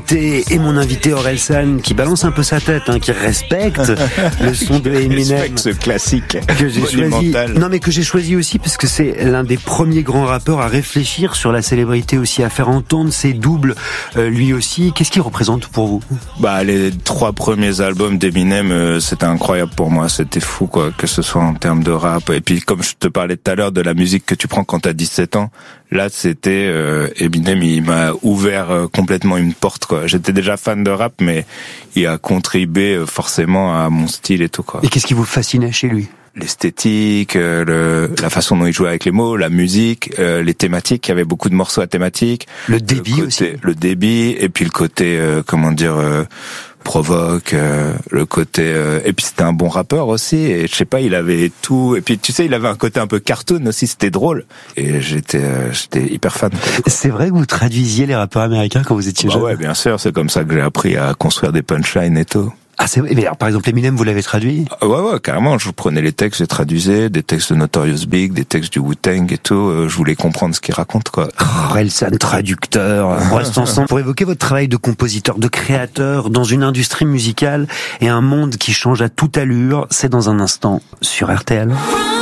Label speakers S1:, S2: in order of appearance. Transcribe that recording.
S1: invité et mon invité Orelsan qui balance un peu sa tête, qui respecte le son de Eminem.
S2: Ce classique
S1: que j'ai choisi. Non, mais que j'ai choisi aussi parce que c'est l'un des premiers grands rappeurs à réfléchir sur la célébrité aussi, à faire entendre ses doubles, lui aussi. Qu'est-ce qu'il représente pour vous?
S2: Les 3 premiers albums d'Eminem, c'était incroyable pour moi. C'était fou, quoi, que ce soit en termes de rap. Et puis, comme je te parlais tout à l'heure de la musique que tu prends quand t'as 17 ans, là, c'était Eminem, il m'a ouvert complètement une porte, quoi. J'étais déjà fan de rap, mais il a contribué forcément à mon style et tout, quoi.
S1: Et qu'est-ce qui vous fascinait chez lui?
S2: L'esthétique, la façon dont il jouait avec les mots, la musique, les thématiques. Il y avait beaucoup de morceaux à thématiques.
S1: Le débit aussi.
S2: Le débit, et puis le côté, provoque, le côté et puis c'était un bon rappeur aussi, et je sais pas, il avait tout, et puis tu sais, il avait un côté un peu cartoon aussi, c'était drôle, et j'étais hyper fan, quoi.
S1: C'est vrai que vous traduisiez les rappeurs américains quand vous étiez jeune?
S2: Ouais, bien sûr, c'est comme ça que j'ai appris à construire des punchlines et tout.
S1: Ah, c'est vrai. Mais alors, par exemple, Eminem, vous l'avez traduit?
S2: Ouais, carrément. Je prenais les textes, je traduisais des textes de Notorious Big, des textes du Wu-Tang et tout. Je voulais comprendre ce qu'il raconte, quoi.
S1: Orelsan, traducteur. On reste ensemble pour évoquer votre travail de compositeur, de créateur dans une industrie musicale et un monde qui change à toute allure. C'est dans un instant sur RTL.